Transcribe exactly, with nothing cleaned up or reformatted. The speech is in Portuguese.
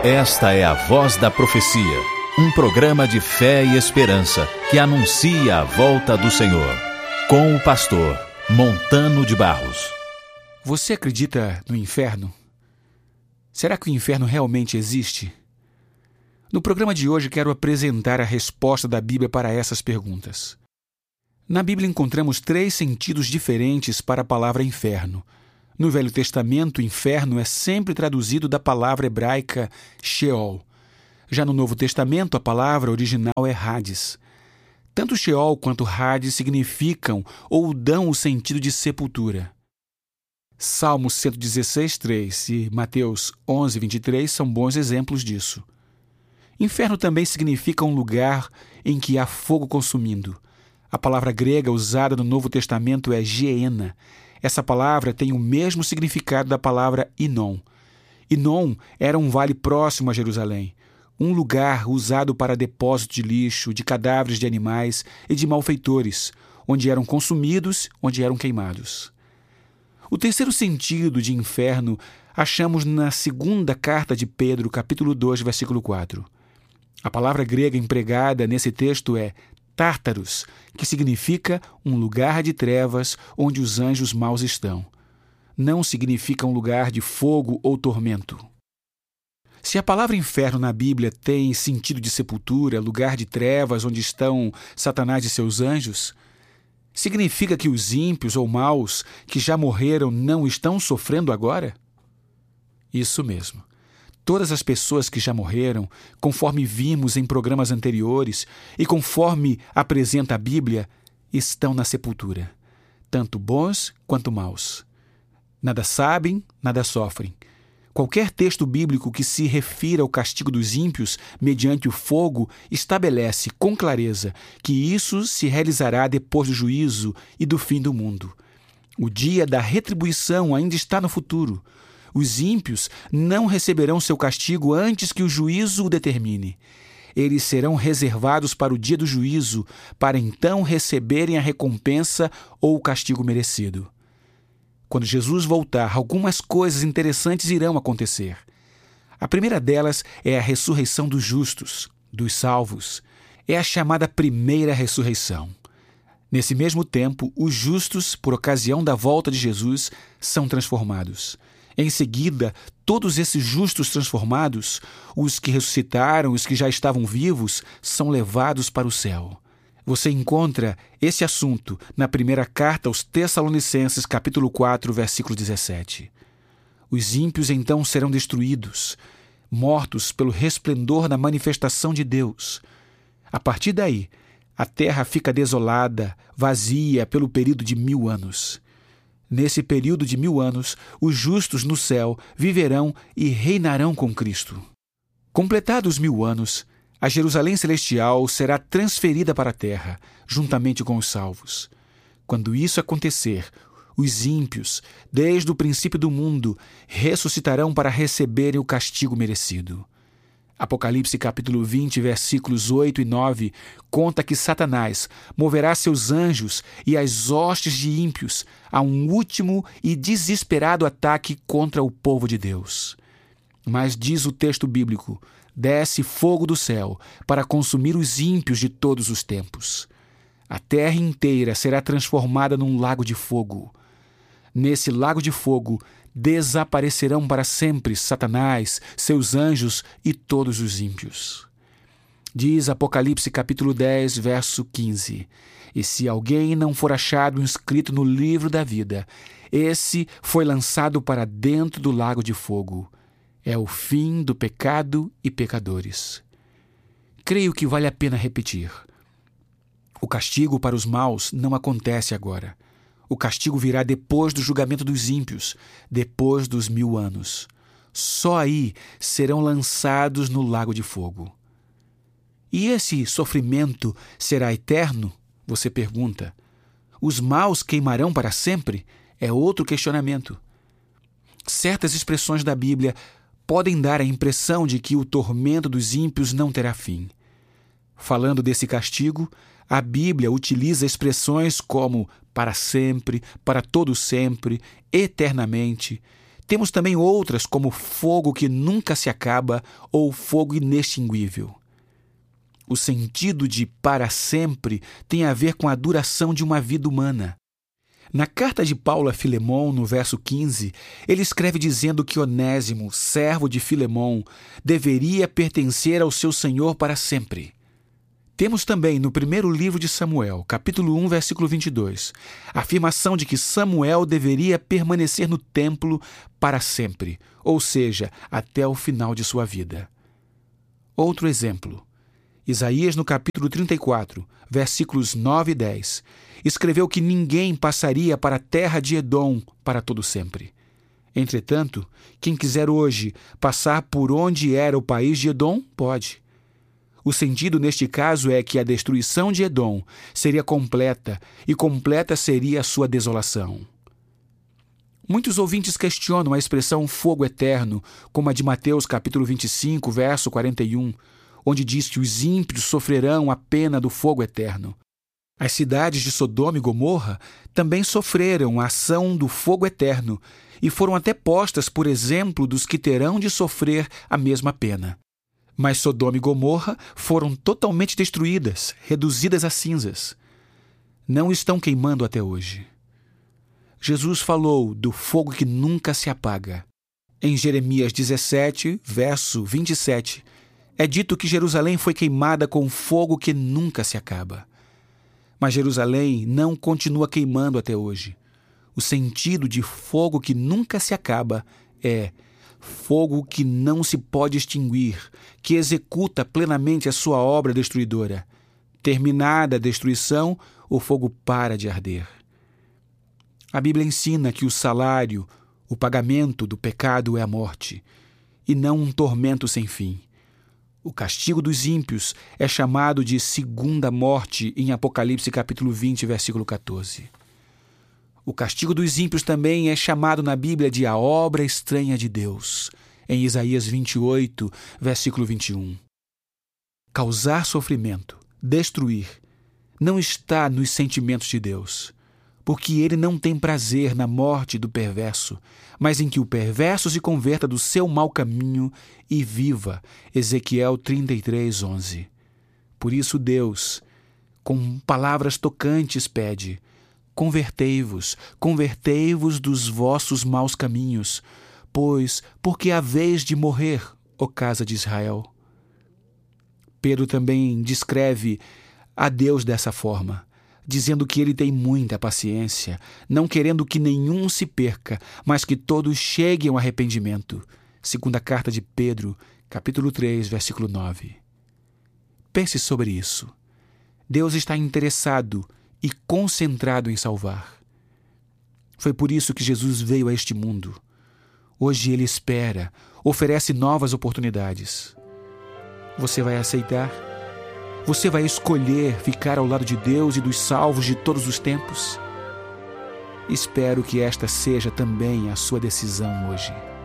Esta é a Voz da Profecia, um programa de fé e esperança que anuncia a volta do Senhor, com o pastor Montano de Barros. Você acredita no inferno? Será que o inferno realmente existe? No programa de hoje quero apresentar a resposta da Bíblia para essas perguntas. Na Bíblia encontramos três sentidos diferentes para a palavra inferno. No Velho Testamento, inferno é sempre traduzido da palavra hebraica Sheol. Já no Novo Testamento, a palavra original é Hades. Tanto Sheol quanto Hades significam ou dão o sentido de sepultura. Salmo cento e dezesseis, três e Mateus onze, vinte e três são bons exemplos disso. Inferno também significa um lugar em que há fogo consumindo. A palavra grega usada no Novo Testamento é Geena. Essa palavra tem o mesmo significado da palavra Inom. Inom era um vale próximo a Jerusalém, um lugar usado para depósito de lixo, de cadáveres de animais e de malfeitores, onde eram consumidos, onde eram queimados. O terceiro sentido de inferno achamos na segunda carta de Pedro, capítulo dois, versículo quatro. A palavra grega empregada nesse texto é Tártaros, que significa um lugar de trevas onde os anjos maus estão. Não significa um lugar de fogo ou tormento. Se a palavra inferno na Bíblia tem sentido de sepultura, lugar de trevas onde estão Satanás e seus anjos, significa que os ímpios ou maus que já morreram não estão sofrendo agora? Isso mesmo. Todas as pessoas que já morreram, conforme vimos em programas anteriores e conforme apresenta a Bíblia, estão na sepultura, tanto bons quanto maus. Nada sabem, nada sofrem. Qualquer texto bíblico que se refira ao castigo dos ímpios mediante o fogo estabelece com clareza que isso se realizará depois do juízo e do fim do mundo. O dia da retribuição ainda está no futuro. Os ímpios não receberão seu castigo antes que o juízo o determine. Eles serão reservados para o dia do juízo, para então receberem a recompensa ou o castigo merecido. Quando Jesus voltar, algumas coisas interessantes irão acontecer. A primeira delas é a ressurreição dos justos, dos salvos. É a chamada primeira ressurreição. Nesse mesmo tempo, os justos, por ocasião da volta de Jesus, são transformados. Em seguida, todos esses justos transformados, os que ressuscitaram, os que já estavam vivos, são levados para o céu. Você encontra esse assunto na primeira carta aos Tessalonicenses, capítulo quatro, versículo dezessete. Os ímpios então serão destruídos, mortos pelo resplendor da manifestação de Deus. A partir daí, a terra fica desolada, vazia pelo período de mil anos. Nesse período de mil anos, os justos no céu viverão e reinarão com Cristo. Completados mil anos, a Jerusalém Celestial será transferida para a terra, juntamente com os salvos. Quando isso acontecer, os ímpios, desde o princípio do mundo, ressuscitarão para receberem o castigo merecido. Apocalipse capítulo vinte, versículos oito e nove, conta que Satanás moverá seus anjos e as hostes de ímpios a um último e desesperado ataque contra o povo de Deus. Mas diz o texto bíblico, desce fogo do céu para consumir os ímpios de todos os tempos. A terra inteira será transformada num lago de fogo. Nesse lago de fogo, desaparecerão para sempre Satanás, seus anjos e todos os ímpios. Diz Apocalipse capítulo dez, verso quinze. E se alguém não for achado inscrito no livro da vida, esse foi lançado para dentro do lago de fogo. É o fim do pecado e pecadores. Creio que vale a pena repetir. O castigo para os maus não acontece agora. O castigo virá depois do julgamento dos ímpios, depois dos mil anos. Só aí serão lançados no lago de fogo. E esse sofrimento será eterno? Você pergunta. Os maus queimarão para sempre? É outro questionamento. Certas expressões da Bíblia podem dar a impressão de que o tormento dos ímpios não terá fim. Falando desse castigo, a Bíblia utiliza expressões como para sempre, para todo sempre, eternamente, Temos também outras, como fogo que nunca se acaba ou fogo inextinguível. O sentido de para sempre tem a ver com a duração de uma vida humana. Na carta de Paulo a Filemon, no verso quinze, ele escreve dizendo que Onésimo, servo de Filemon, deveria pertencer ao seu senhor para sempre. Temos também no primeiro livro de Samuel, capítulo um, versículo vinte e dois, a afirmação de que Samuel deveria permanecer no templo para sempre, ou seja, até o final de sua vida. Outro exemplo. Isaías, no capítulo trinta e quatro, versículos nove e dez, escreveu que ninguém passaria para a terra de Edom para todo sempre. Entretanto, quem quiser hoje passar por onde era o país de Edom, pode. O sentido neste caso é que a destruição de Edom seria completa e completa seria a sua desolação. Muitos ouvintes questionam a expressão fogo eterno, como a de Mateus capítulo vinte e cinco, verso quarenta e um, onde diz que os ímpios sofrerão a pena do fogo eterno. As cidades de Sodoma e Gomorra também sofreram a ação do fogo eterno e foram até postas por exemplo dos que terão de sofrer a mesma pena. Mas Sodoma e Gomorra foram totalmente destruídas, reduzidas a cinzas. Não estão queimando até hoje. Jesus falou do fogo que nunca se apaga. Em Jeremias dezessete, verso vinte e sete, é dito que Jerusalém foi queimada com fogo que nunca se acaba. Mas Jerusalém não continua queimando até hoje. O sentido de fogo que nunca se acaba é fogo que não se pode extinguir, que executa plenamente a sua obra destruidora. Terminada a destruição, o fogo para de arder. A Bíblia ensina que o salário, o pagamento do pecado é a morte, e não um tormento sem fim. O castigo dos ímpios é chamado de segunda morte em Apocalipse capítulo vinte, versículo quatorze. O castigo dos ímpios também é chamado na Bíblia de a obra estranha de Deus, em Isaías vinte e oito, versículo vinte e um. Causar sofrimento, destruir, não está nos sentimentos de Deus, porque ele não tem prazer na morte do perverso, mas em que o perverso se converta do seu mau caminho e viva. Ezequiel trinta e três, onze. Por isso Deus, com palavras tocantes, pede: convertei-vos, convertei-vos dos vossos maus caminhos, pois porque há vez de morrer, ó casa de Israel. Pedro também descreve a Deus dessa forma, dizendo que ele tem muita paciência, não querendo que nenhum se perca, mas que todos cheguem ao arrependimento. Segunda carta de Pedro, capítulo três, versículo nove. Pense sobre isso. Deus está interessado e concentrado em salvar. Foi por isso que Jesus veio a este mundo. Hoje ele espera, oferece novas oportunidades. Você vai aceitar? Você vai escolher ficar ao lado de Deus e dos salvos de todos os tempos? Espero que esta seja também a sua decisão hoje.